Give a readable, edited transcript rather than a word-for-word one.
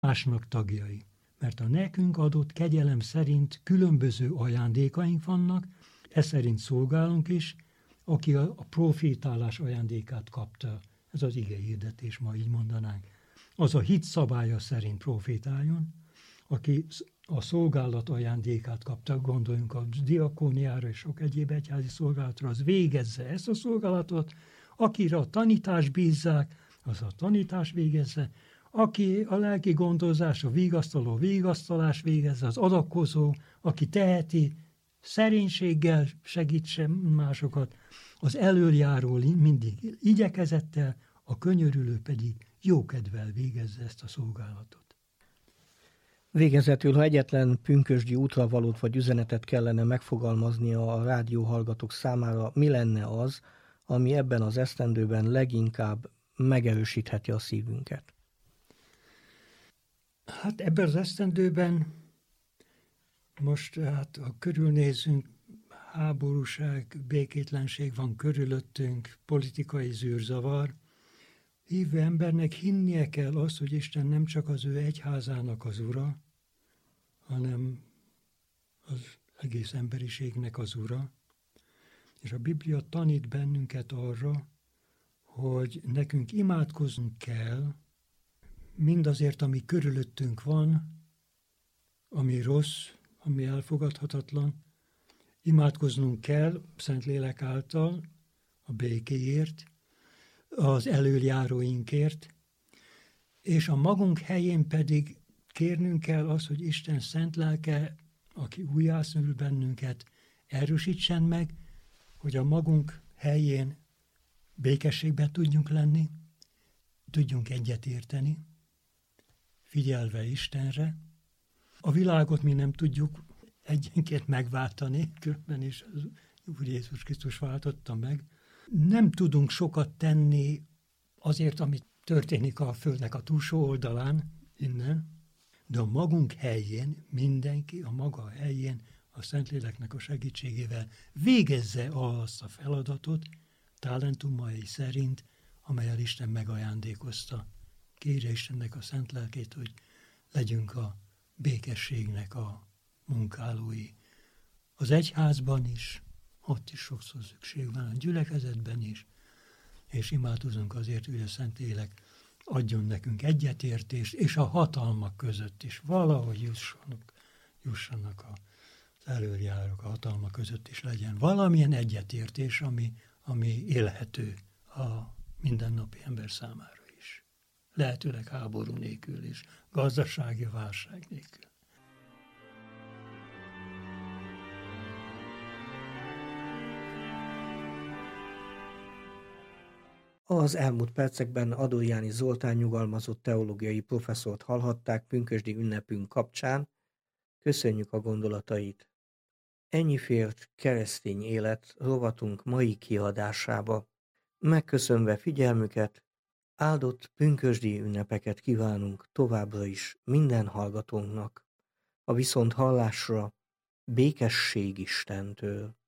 másnak tagjai. Mert a nekünk adott kegyelem szerint különböző ajándékaink vannak, ez szerint szolgálunk is, aki a profétálás ajándékát kapta. Ez az igehirdetés, ma így mondanánk. Az a hit szabálya szerint profétáljon, aki a szolgálat ajándékát kapta, gondoljunk a diakóniára és sok egyéb egyházi szolgálatra, az végezze ezt a szolgálatot, akire a tanítás bízzák, az a tanítás végezze, aki a lelki gondozás, a vigasztaló vigasztalás végezze, az adakozó, aki teheti, szerénységgel segítse másokat, az elöljáró mindig igyekezettel, a könyörülő pedig jókedvel végezze ezt a szolgálatot. Végezetül, ha egyetlen pünkösdi útravalót vagy üzenetet kellene megfogalmaznia a rádióhallgatók számára, mi lenne az, ami ebben az esztendőben leginkább megerősítheti a szívünket? Hát ebben az esztendőben most ha körülnézünk, háborúság, békétlenség van körülöttünk, politikai zűrzavar. Hívő embernek hinnie kell azt, hogy Isten nem csak az ő egyházának az ura, hanem az egész emberiségnek az ura. És a Biblia tanít bennünket arra, hogy nekünk imádkoznunk kell, mindazért, ami körülöttünk van, ami rossz, ami elfogadhatatlan, imádkoznunk kell Szentlélek által a békéért, az elöljáróinkért, és a magunk helyén pedig kérnünk kell azt, hogy Isten szent lelke, aki újjászül bennünket, erősítsen meg, hogy a magunk helyén békességben tudjunk lenni, tudjunk egyetérteni, figyelve Istenre. A világot mi nem tudjuk egyenként megváltani, különben is az Úr Jézus Krisztus váltotta meg. Nem tudunk sokat tenni azért, ami történik a Földnek a túlsó oldalán, innen, de a magunk helyén, mindenki a maga helyén, a Szentléleknek a segítségével végezze azt a feladatot, talentumai szerint, amelyel Isten megajándékozta. Kérje Istennek a szent lelkét, hogy legyünk a békességnek a munkálói. Az egyházban is, ott is sokszor szükség van, a gyülekezetben is, és imádkozunk azért, hogy a Szentlélek adjon nekünk egyetértést, és a hatalmak között is valahogy jussanak az elöljárók, a hatalmak között is legyen valamilyen egyetértés, ami élhető a mindennapi ember számára is. Lehetőleg háború nélkül is, gazdasági válság nélkül. Az elmúlt percekben Adorjáni Zoltán nyugalmazott teológiai professzort hallhatták pünkösdi ünnepünk kapcsán. Köszönjük a gondolatait! Ennyi fért keresztény élet rovatunk mai kiadásába. Megköszönve figyelmüket, áldott pünkösdi ünnepeket kívánunk továbbra is minden hallgatónknak. A viszonthallásra békesség Istentől!